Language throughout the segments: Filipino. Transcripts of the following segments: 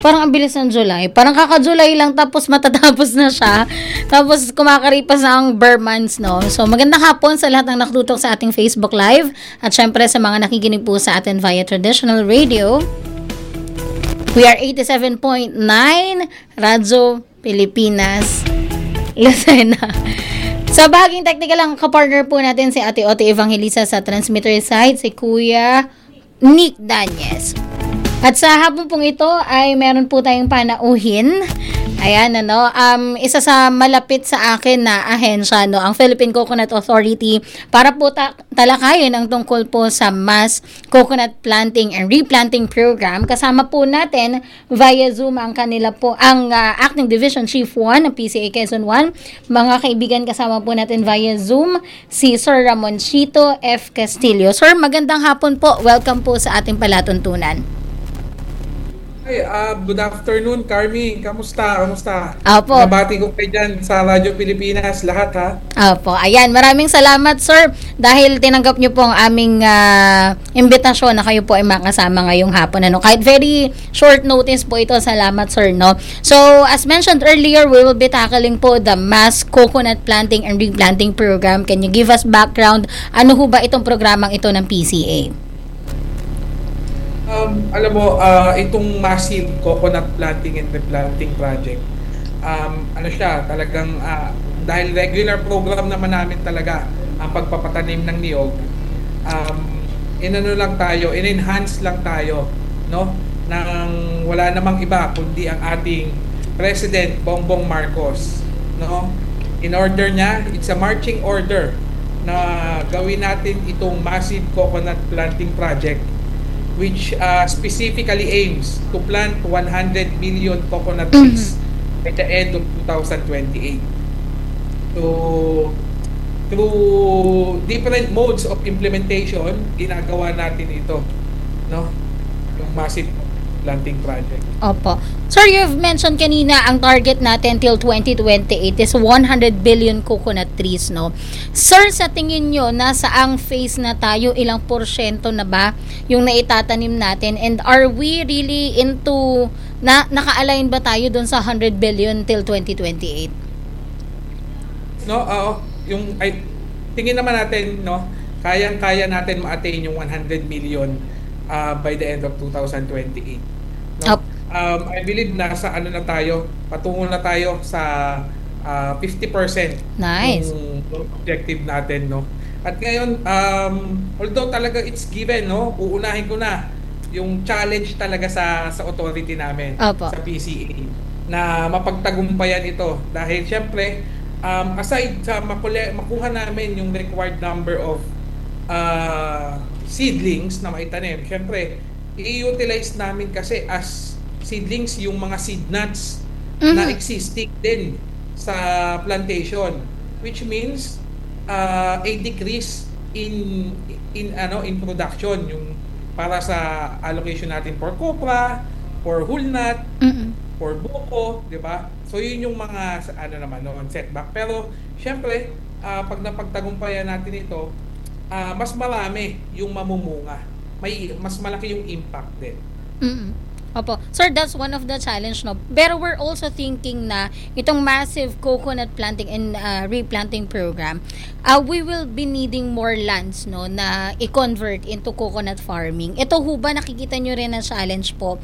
Parang ang bilis ng July. Parang kaka-July lang tapos matatapos na siya. Tapos kumakaripas na ang bare months, no? So magandang hapon sa lahat ng nakatutok sa ating Facebook Live. At syempre sa mga nakikinig po sa atin via traditional radio. We are 87.9 Radyo Pilipinas Lucena. Sa bahaging technical lang, kapartner po natin si Ate Ote Evangelista sa transmitter side, si Kuya Nick Danyes. At sa hapon pong ito ay meron po tayong panauhin. Ayan, isa sa malapit sa akin na ahensya, no, ang Philippine Coconut Authority, para po talakayin ang tungkol po sa mass coconut planting and replanting program. Kasama po natin via Zoom ang Acting Division Chief 1 ng PCA Quezon 1. Mga kaibigan, kasama po natin via Zoom si Sir Ramoncito F. Castillo. Sir, magandang hapon po. Welcome po sa ating palatuntunan. Hey, good afternoon, Carmi. Kamusta? Opo. Nabati ko kayo dyan sa Radyo Pilipinas, lahat ha. Opo. Ayan, maraming salamat, sir, dahil tinanggap niyo po ang aming imbitasyon na kayo po ay makasama ngayong hapon. Kahit very short notice po ito, salamat, sir. No? So, as mentioned earlier, we will be tackling po the mass coconut planting and replanting program. Can you give us background? Ano ho ba itong programang ito ng PCA? Alam mo, itong massive coconut planting and replanting project, siya, talagang, dahil regular program naman namin talaga ang pagpapatanim ng niyog, in-enhance lang tayo, no? Nang wala namang iba kundi ang ating President Bongbong Marcos, no? In order niya, it's a marching order na gawin natin itong massive coconut planting project, which specifically aims to plant 100 million coconut trees by the end of 2028. So, through different modes of implementation, ginagawa natin ito, no? Yung massive planting project. Opo. Sir, you've mentioned kanina ang target natin till 2028 is 100 billion coconut trees, no? Sir, sa tingin nyo, nasa ang phase na tayo? Ilang porsyento na ba yung naitatanim natin? And are we really into, naka-align ba tayo dun sa 100 billion till 2028? No, tingin naman natin, no, kayang-kaya natin ma-attain yung 100 million by the end of 2028. No? I believe nasa patungo na tayo sa 50%. Nice. Yung objective natin, no. At ngayon, although talaga it's given, no, uunahin ko na yung challenge talaga sa authority namin, Opo. sa PCA, na mapagtagumpayan ito dahil syempre aside sa makuha namin yung required number of seedlings na maitanim, syempre i-utilize namin kasi as seedlings yung mga seed nuts na existing din sa plantation, which means a decrease in production yung para sa allocation natin for copra, for whole nut, for buko, di ba? So yun yung mga setback. Pero syempre pag napagtagumpayan natin ito, mas marami yung mamumunga. Mas malaki yung impact din. Opo. Sir, that's one of the challenge, no? Pero we're also thinking na itong massive coconut planting and replanting program, we will be needing more lands, no, na i-convert into coconut farming. Ito ho ba, nakikita nyo rin ang challenge po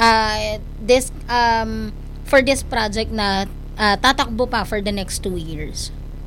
for this project na tatakbo pa for the next 2 years?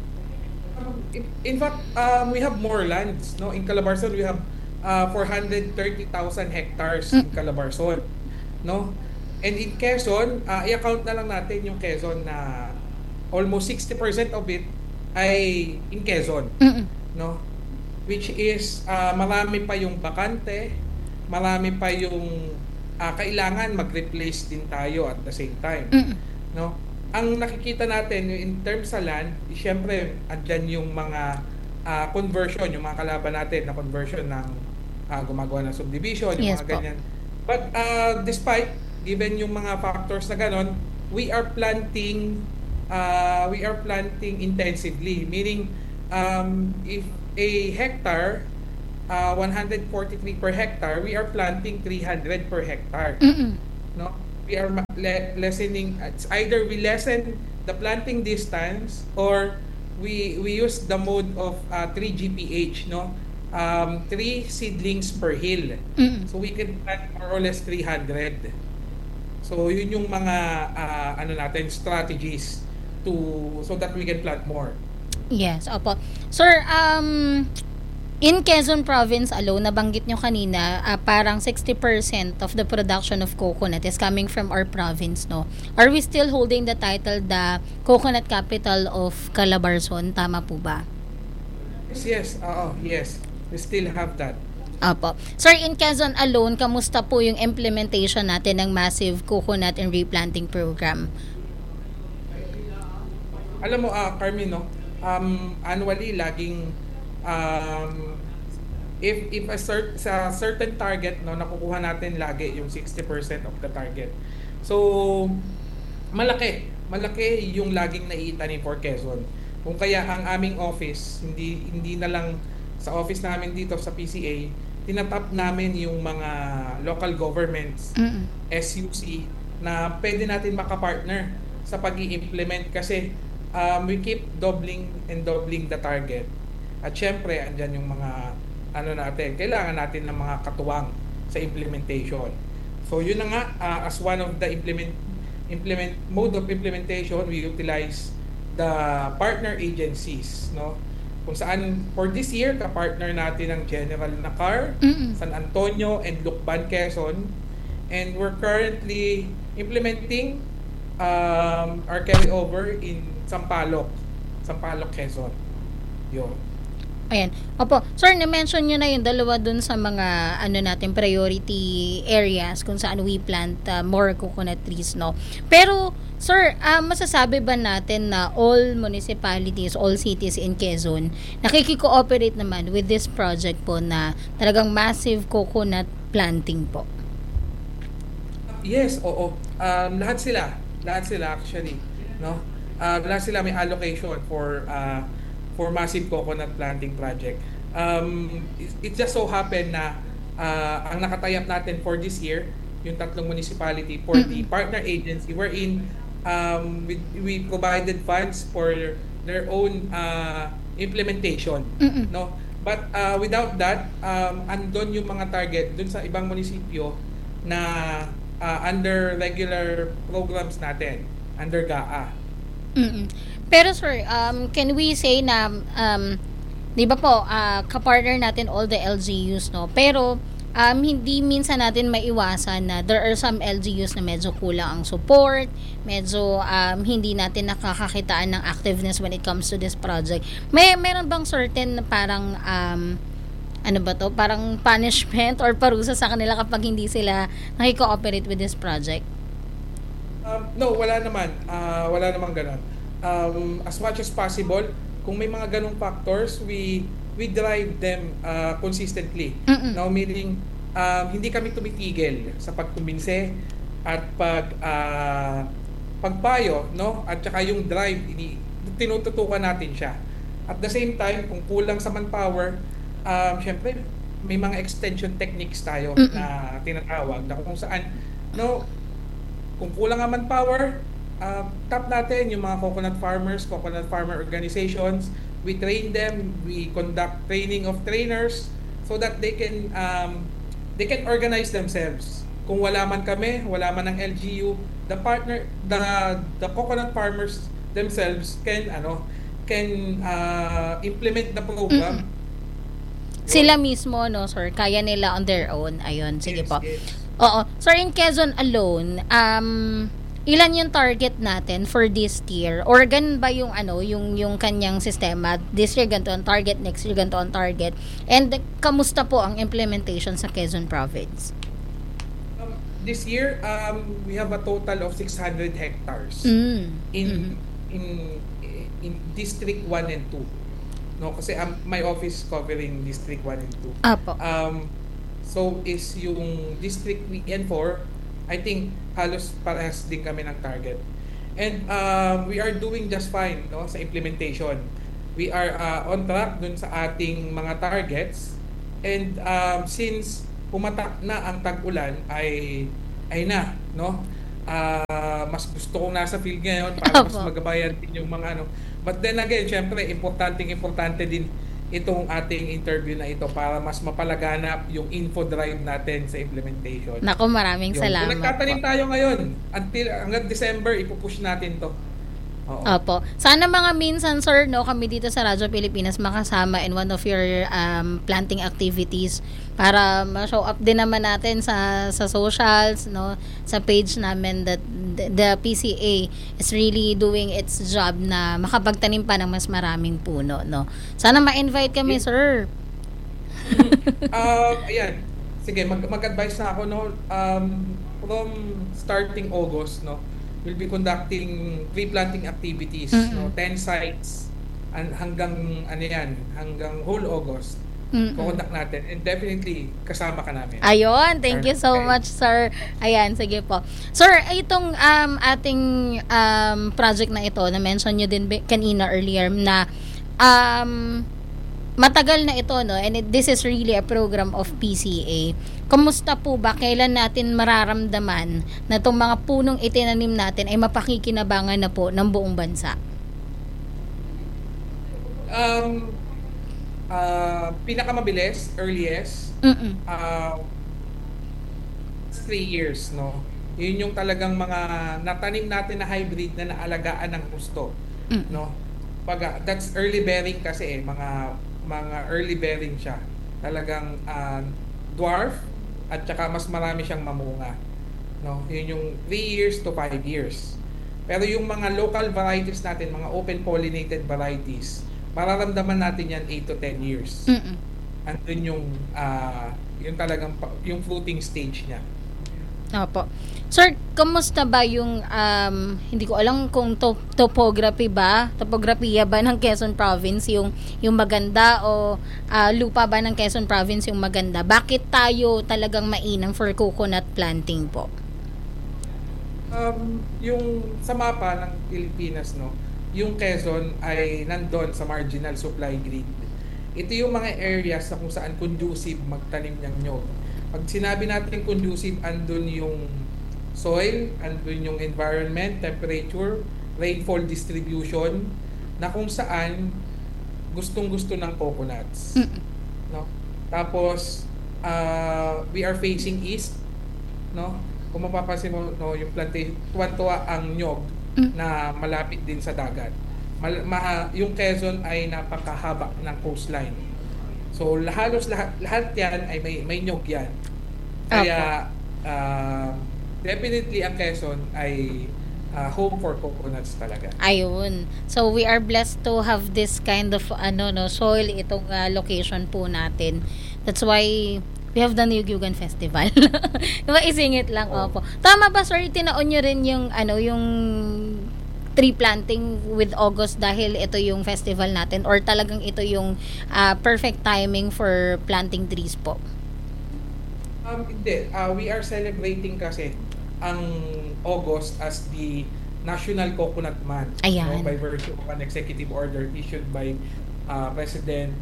In fact, we have more lands, no? In Calabarzon, we have 430,000 hectares in Calabarzon, no? And in Quezon, i-account na lang natin yung Quezon na almost 60% of it ay in Quezon, no? Which is marami pa yung bakante, marami pa yung kailangan mag-replace din tayo at the same time, no? Ang nakikita natin in terms sa land, siyempre andyan yung mga conversion, yung mga kalaban natin na conversion ng gumagawa ng subdivision, yung Yes mga po. ganyan. But despite given yung mga factors na ganon, we are planting intensively, meaning if a hectare 143 per hectare, we are planting 300 per hectare. No? we are lessening. It's either we lessen the planting distance, or we use the mode of 3 GPH, no? 3 seedlings per hill. Mm. So we can plant more or less 300. So yun yung mga ano natin, strategies so that we can plant more. Yes, opo. Sir, in Quezon Province alone, nabanggit nyo kanina, parang 60% of the production of coconut is coming from our province, no? Are we still holding the title, the coconut capital of Calabarzon? Tama po ba? Yes, yes. We still have that. Opo. Sir, in Quezon alone, kamusta po yung implementation natin ng massive coconut and replanting program? Alam mo, Carmen, no? Annually, laging if sa certain target, no, nakukuha natin lagi yung 60% of the target. So malaki yung laging naiitanim for Quezon. Kung kaya ang aming office, hindi na lang sa office namin dito sa PCA, tinatap namin yung mga local governments, SUC, na pwede natin makapartner sa pag-i-implement, kasi we keep doubling the target. At syempre, andyan yung mga kailangan natin ng mga katuwang sa implementation. So yun na nga, as one of the mode of implementation, we utilize the partner agencies, no? Kung saan for this year, ka-partner natin ang General Nakar, San Antonio, and Lucban, Quezon. And we're currently implementing our carryover in Sampaloc, Quezon. Yun. Ayan. Opo. Sir, na-mention nyo na yung dalawa dun sa mga natin priority areas kung saan we plant more coconut trees, no? Pero, sir, masasabi ba natin na all municipalities, all cities in Quezon nakiki-cooperate naman with this project po na talagang massive coconut planting po? Yes, oo. Lahat sila actually, no? Lahat sila may allocation for massive coconut planting project. It just so happened na ang nakatayap natin for this year, yung tatlong municipality for the partner agency, wherein we provided funds for their own implementation, no? But without that, andon yung mga target dun sa ibang munisipyo na under regular programs natin, under GAA. Pero sir, can we say na di ba po, kapartner natin all the LGUs, no? Pero hindi minsan natin maiwasan na there are some LGUs na medyo kulang ang support, medyo hindi natin nakakakitaan ng activeness when it comes to this project. Meron bang certain parang parang punishment or parusa sa kanila kapag hindi sila nakikooperate with this project? No, wala naman. Wala namang ganun. As much as possible, kung may mga ganung factors, we drive them consistently. Now, meaning hindi kami tumitigil sa pagkumbinse at pagpayo, no? At saka yung drive, tinututukan natin siya. At the same time, kung kulang sa manpower, syempre may mga extension techniques tayo na tinatawag, na kung saan, no, kung kulang ang manpower, tap natin yung mga coconut farmer organizations. We train them, we conduct training of trainers so that they can organize themselves. Kung wala man kami, wala man ang LGU, the coconut farmers themselves can implement the program. Sila mismo, no, sir, kaya nila on their own. Ayun, sige Yes, po. yes. Oo. Sir, in Quezon alone, ilan yung target natin for this year? Or ganun ba yung yung kanyang sistema? This year ganito ang target, next year ganito ang target. And kamusta po ang implementation sa Quezon Province? This year, we have a total of 600 hectares in District 1 and 2. No, kasi my office covering District 1 and 2. Apo. So is yung District 3 and 4, I think halos parehas din kami ng target. And we are doing just fine, no, sa implementation. We are on track dun sa ating mga targets. And since pumatak na ang tag-ulan ay na, no? mas gusto kong nasa field ngayon para mas Opo. magabayan din yung mga ano. But then again, syempre, importante din itong ating interview na ito para mas mapalaganap yung info drive natin sa implementation. Naku, maraming Yun. Kung salamat po. nagtatanim tayo ngayon, hanggang December, ipupush natin to. Oo. Opo. Sana mga minsan, sir, no, kami dito sa Radyo Pilipinas makasama in one of your planting activities para ma-show up din naman natin sa socials, no, sa page namin that the PCA is really doing its job na makapagtanim pa ng mas maraming puno, no. Sana ma-invite kami, sir. Ayan. Sige, mag-advise na ako, no. From starting August, no, we'll be conducting tree planting activities, no, 10 sites hanggang whole August. Kukondak natin and definitely kasama ka namin. Ayun, thank you so Okay. much, sir. Ayan, sige po. Sir, itong ating project na ito, na-mention nyo din kanina earlier na matagal na ito, no? And this is really a program of PCA. Kumusta po ba? Kailan natin mararamdaman na itong mga punong itinanim natin ay mapakikinabangan na po ng buong bansa? Pinakamabilis, earliest, Mm-mm. 3 years, no? Yun yung talagang mga natanim natin na hybrid na naalagaan ng gusto, no? That's early bearing kasi mga early bearing siya. Talagang dwarf at saka mas marami siyang mamunga, no? Yun yung 3 years to 5 years. Pero yung mga local varieties natin, mga open pollinated varieties, mararamdaman natin yan 8 to 10 years. Andun yung talagang yung fruiting stage niya. Opo. Sir, kamusta ba yung, hindi ko alam kung topografiya ba ng Quezon Province yung maganda o lupa ba ng Quezon Province yung maganda? Bakit tayo talagang mainam for coconut planting po? Yung sa mapa ng Pilipinas, no, yung Quezon ay nandun sa marginal supply grid. Ito yung mga areas na kung saan conducive magtanim ng nyog. Pag sinabi natin conducive, andun yung soil, andun yung environment, temperature, rainfall distribution, na kung saan gustong-gusto ng coconuts. No? Tapos, we are facing east, no? Kung mapapansin mo, no, yung plantation, tuwa-tuwa ang nyog na malapit din sa dagat. Yung Quezon ay napakahaba ng coastline. So halos lahat yan ay may nyog yan. Kaya definitely ang Quezon ay home for coconuts talaga. Ayun. So we are blessed to have this kind of soil itong location po natin. That's why we have the Niyugyugan Festival. Diba, isingit lang, opo. Tama ba, sir, tinaon nyo rin yung tree planting with August dahil ito yung festival natin or talagang ito yung perfect timing for planting trees po? Hindi. We are celebrating kasi ang August as the National Coconut Month. Ayan. No, by virtue of an executive order issued by President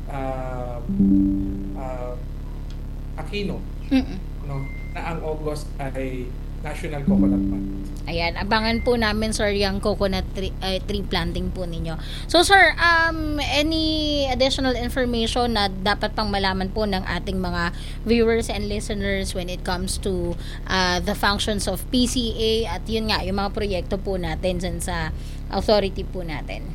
Aquino. No, na ang August ay National Coconut Month. Ayan, abangan po namin, sir, yung coconut tree planting po ninyo. So, sir, any additional information na dapat pang malaman po ng ating mga viewers and listeners when it comes to the functions of PCA at yun nga, yung mga proyekto po natin dyan sa authority po natin?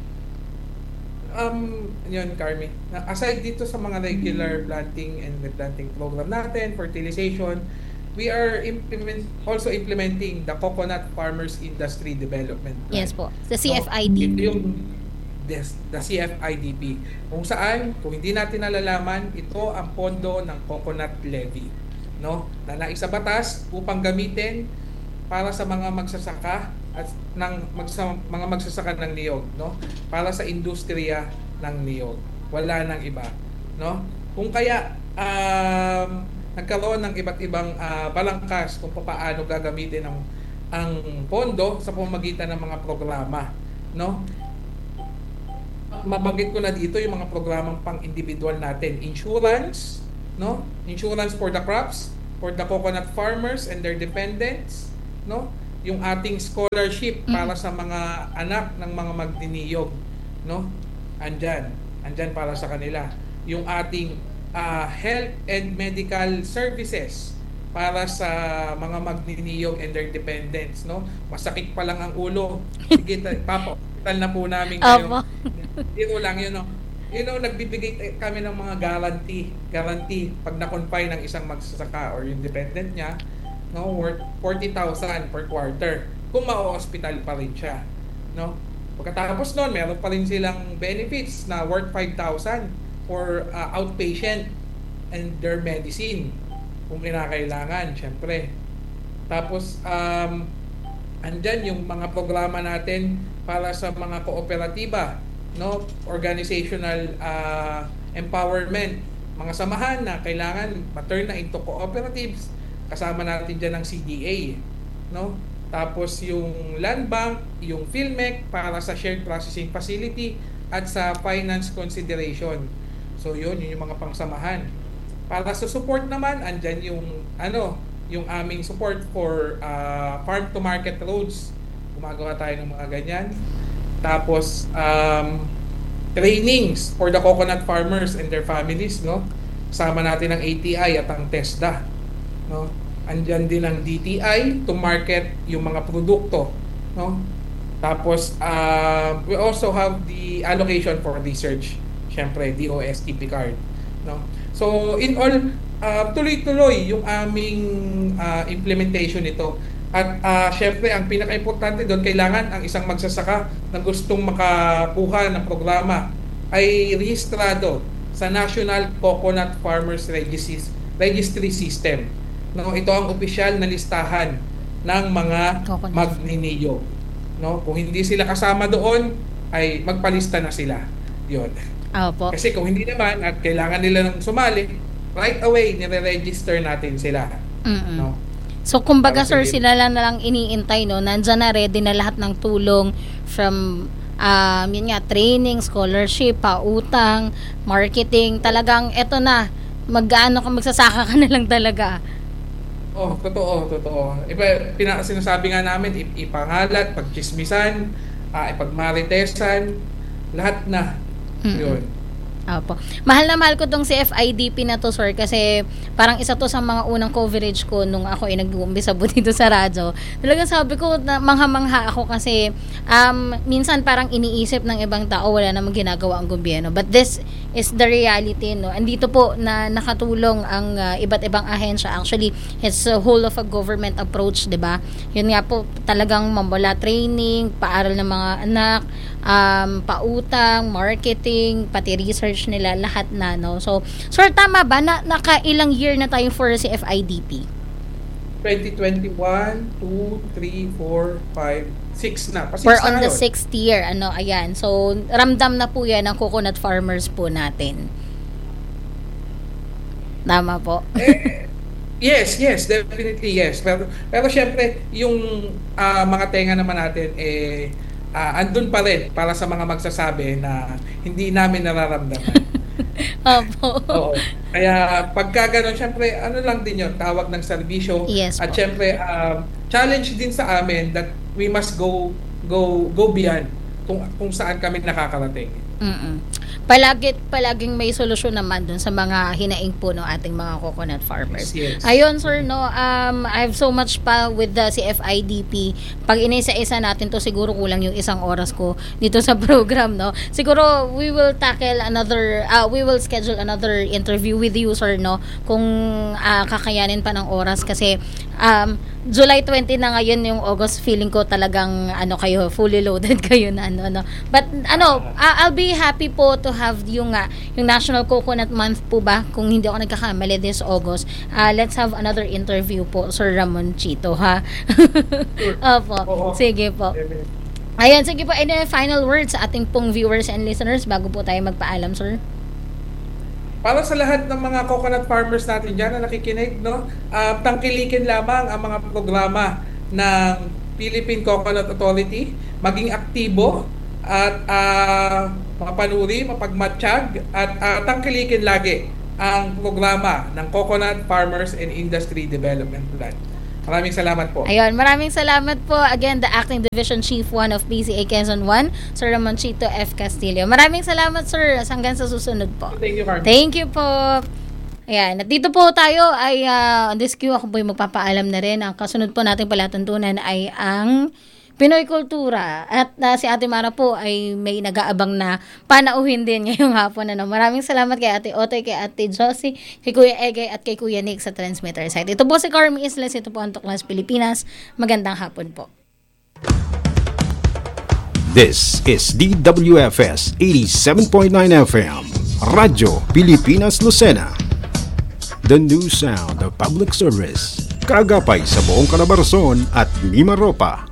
Yun, Carmi. Aside dito sa mga regular planting and replanting program natin, fertilization, we are also implementing the Coconut Farmers Industry Development Plan. Yes po, the CFIDP. Ito yung the CFIDP. Kung saan, kung hindi natin nalalaman, ito ang pondo ng Coconut Levy, no? Na naisa batas upang gamitin para sa mga magsasaka at mga magsasaka ng niyog, no? Para sa industriya ng niyog. Wala nang iba, no? Kung kaya nagkaroon ng iba't ibang balangkas kung paano gagamitin ang pondo sa pamamagitan ng mga programa, no? Mabanggit ko na dito yung mga programang pang-individual natin, insurance, no? Insurance for the crops, for the coconut farmers and their dependents, no? yung ating scholarship para sa mga anak ng mga magniniyog, no? Andyan para sa kanila. Yung ating health and medical services para sa mga magniniyog and their dependents, no? Masakit pa lang ang ulo. Sige, papa-hospital na po namin kayo. Dito lang yun, no? Nagbibigay kami ng mga guarantee pag na-confine ng isang magsasaka or yung dependent niya, no, worth 40,000 per quarter kung ma-hospital pa rin siya, no? Pagkatapos noon, meron pa rin silang benefits na worth 5,000 for outpatient and their medicine kung kinakailangan, syempre. Tapos andyan yung mga programa natin para sa mga kooperatiba, no, organizational empowerment, mga samahan na kailangan ma-turn na into cooperatives, kasama natin dyan ng CDA, no? Tapos yung land bank, yung PhilMec para sa shared processing facility at sa finance consideration. So yun yung mga pangsamahan. Para sa support naman, andyan yung aming support for farm to market roads. Gumagawa tayo ng mga ganyan. Tapos trainings for the coconut farmers and their families, no? Kasama natin ang ATI at ang TESDA, no? Andyan din ang DTI to market yung mga produkto, no? Tapos we also have the allocation for research, syempre DOSTP card, no? So in all, tuloy-tuloy yung aming implementation nito. At syempre ang pinaka-importante doon, kailangan ang isang magsasaka na gustong makakuha ng programa ay rehistrado sa National Coconut Farmers Registry System. No, ito ang opisyal na listahan ng mga magniniyog. No, kung hindi sila kasama doon, ay magpalista na sila. 'Yon. Opo. Kasi kung hindi naman at kailangan nila nang sumali, right away nire-register natin sila. No. So kumbaga sir, sila lang na lang iniintay, no. Nandiyan na, ready na lahat ng tulong from yun nga, training, scholarship, pautang, marketing. Talagang eto na, magsasaka ka na lang talaga. Oh, totoo. Sinasabi nga namin, ipangalat, pagchismisan, ipagmaritesan, lahat na. Yun. Opo. Mahal na mahal ko tong si FIDP na to, sir, kasi parang isa to sa mga unang coverage ko nung ako ay nag-uumpisa po dito sa radyo. Talagang sabi ko, mangha-mangha ako kasi minsan parang iniisip ng ibang tao wala namang ginagawa ang gobyerno. But this is the reality, no? Andito po na nakatulong ang iba't ibang ahensya. Actually, it's a whole of a government approach, 'di ba? Yun nga po, talagang mamula training, paaral ng mga anak, pautang, marketing, pati research nila, lahat na, no? So, sir, tama ba na nakailang year na tayo for si FIDP? 2021, 2, 3, 4, 5, 6 na. We're on the 6th year, ayan. So, ramdam na po yan ng coconut farmers po natin. Tama po? Yes, definitely yes. Pero syempre, yung mga tenga naman natin, andun pa rin para sa mga magsasabi na hindi namin nararamdaman. Opo. Oo. Kaya pagka ganun, syempre, lang din yun, tawag ng serbisyo. Yes, at po. syempre, challenge din sa amin that we must go beyond kung saan kami nakakarating. Palaging may solusyon naman dun sa mga hinaing po ng ating mga coconut farmers. Yes. Ayun, sir, no, I have so much pa with the CFIDP. Pag inisa-isa natin to, siguro kulang yung isang oras ko dito sa program, no. Siguro we will schedule another interview with you, sir, no, kung kakayanin pa ng oras kasi July 20 na ngayon, yung August, feeling ko talagang kayo fully loaded kayo na But I'll be happy po to have yung National Coconut Month po ba, kung hindi ako nagkakamali, this August. Let's have another interview po, Sir Ramon Chito, ha? Opo. Sige po. Ayan, sige po. Any final words sa ating pong viewers and listeners bago po tayo magpaalam, sir? Para sa lahat ng mga coconut farmers natin dyan na nakikinig, no, tangkilikin lamang ang mga programa ng Philippine Coconut Authority, maging aktibo at mapanuri, mapagmatsyag at tangkilikin lagi ang programa ng Coconut Farmers and Industry Development Plan. Maraming salamat po. Ayun, maraming salamat po. Again, the Acting Division Chief 1 of PCA Quezon 1, Sir Ramonchito F. Castillo. Maraming salamat, sir. Hanggang sa susunod po. Thank you, Carmen. Thank you po. Ayan, at dito po tayo ay on this queue, ako po yung magpapaalam na rin. Ang kasunod po nating palatuntunan ay ang Pinoy Kultura. At si Ate Mara po ay may nag-aabang na panauhin din ngayong hapon. Maraming salamat kay Ate Otoy, kay Ate Josie, kay Kuya Egay at kay Kuya Nick sa transmitter site. Ito po si Carmi Islas, ito po ang Tuklas Pilipinas. Magandang hapon po. This is DWFS 87.9 FM, Radyo Pilipinas Lucena. The new sound of public service. Kaagapay sa buong Calabarzon at Mimaropa.